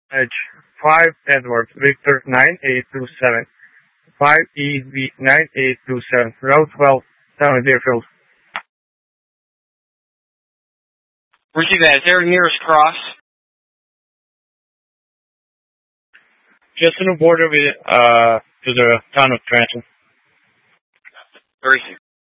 Edge 5 Edward Victor 9827. 5EV 9827. Route 12, Town Deerfield. Receive that. Is there a nearest cross? Just on the border with to the town of Trenton. Receive.